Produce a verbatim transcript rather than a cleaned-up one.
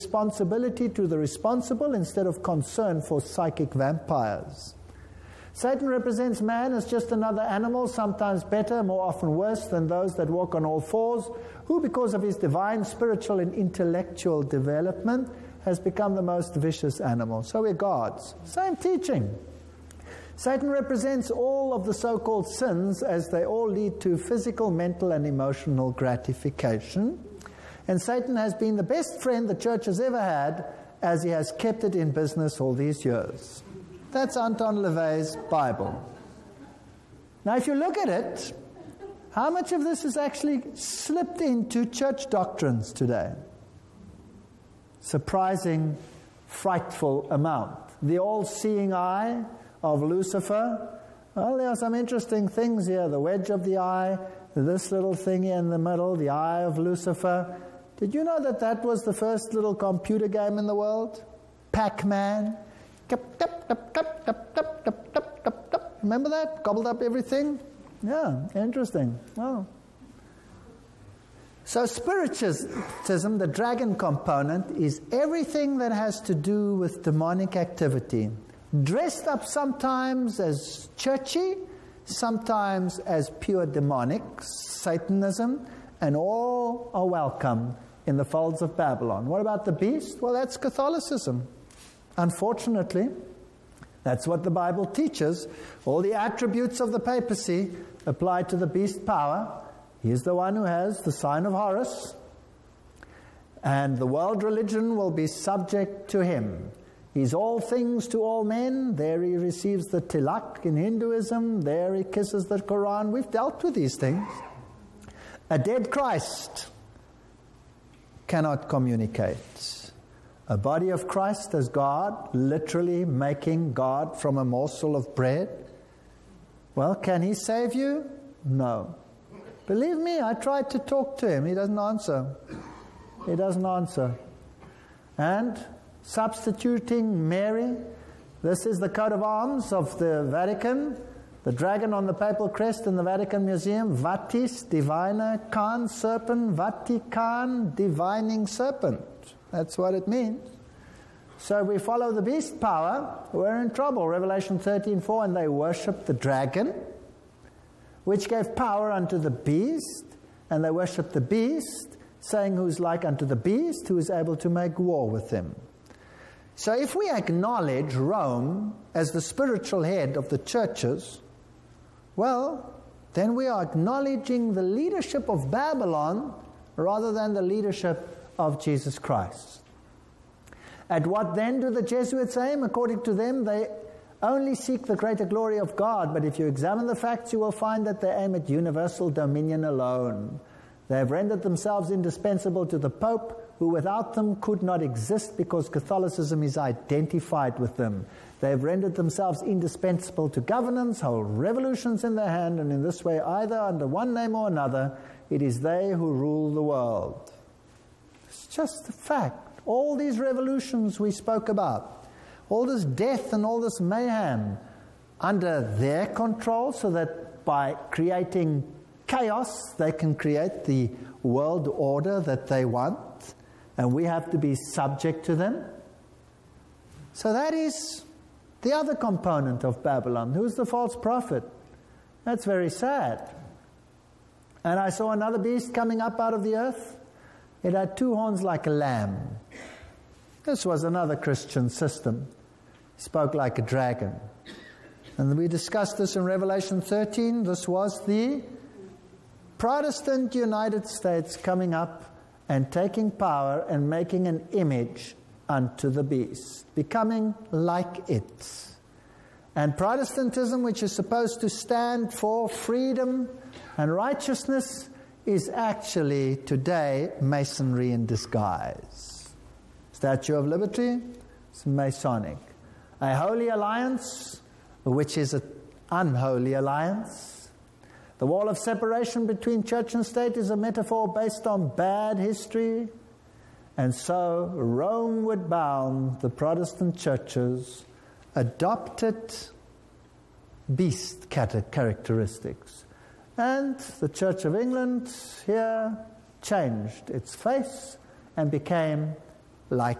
responsibility to the responsible instead of concern for psychic vampires. Satan represents man as just another animal, sometimes better, more often worse than those that walk on all fours, who, because of his divine, spiritual, and intellectual development, has become the most vicious animal. So we're gods. Same teaching. Satan represents all of the so-called sins as they all lead to physical, mental, and emotional gratification. And Satan has been the best friend the church has ever had, as he has kept it in business all these years. That's Anton LaVey's Bible. Now, if you look at it, how much of this is actually slipped into church doctrines today? Surprising, frightful amount. The all-seeing eye of Lucifer. Well, there are some interesting things here. The wedge of the eye, this little thing here in the middle, the eye of Lucifer. Did you know that that was the first little computer game in the world? Pac-Man. Remember that? Gobbled up everything? Yeah, interesting. Oh. So spiritism, the dragon component, is everything that has to do with demonic activity. Dressed up sometimes as churchy, sometimes as pure demonic, Satanism, and all are welcome in the folds of Babylon. What about the beast? Well, that's Catholicism. Unfortunately, that's what the Bible teaches. All the attributes of the papacy apply to the beast power. He is the one who has the sign of Horus, and the world religion will be subject to him. He's all things to all men. There he receives the tilak in Hinduism. There he kisses the Quran. We've dealt with these things. A dead Christ cannot communicate. A body of Christ as God, literally making God from a morsel of bread. Well, can he save you? No. Believe me, I tried to talk to him. He doesn't answer. He doesn't answer. And substituting Mary, this is the coat of arms of the Vatican. The dragon on the papal crest in the Vatican Museum, Vatis, diviner, Khan, serpent, Vatican, divining serpent. That's what it means. So if we follow the beast power, we're in trouble. Revelation thirteen four, and they worship the dragon, which gave power unto the beast, and they worship the beast, saying who's like unto the beast, who is able to make war with them. So if we acknowledge Rome as the spiritual head of the churches, well, then we are acknowledging the leadership of Babylon rather than the leadership of Jesus Christ. At what then do the Jesuits aim? According to them, they only seek the greater glory of God, but if you examine the facts, you will find that they aim at universal dominion alone. They have rendered themselves indispensable to the Pope, who without them could not exist because Catholicism is identified with them. They have rendered themselves indispensable to governance, hold revolutions in their hand, and in this way, either under one name or another, it is they who rule the world. It's just a fact. All these revolutions we spoke about, all this death and all this mayhem, under their control, so that by creating chaos, they can create the world order that they want, and we have to be subject to them. So that is the other component of Babylon. Who's the false prophet? That's very sad. And I saw another beast coming up out of the earth. It had two horns like a lamb. This was another Christian system. It spoke like a dragon. And we discussed this in Revelation thirteen. This was the Protestant United States coming up and taking power and making an image unto the beast, becoming like it. And Protestantism, which is supposed to stand for freedom and righteousness, is actually today Masonry in disguise. Statue of Liberty is Masonic. A holy alliance, which is an unholy alliance. The wall of separation between church and state is a metaphor based on bad history. And so, Romeward bound, the Protestant churches adopted beast characteristics. And the Church of England here changed its face and became like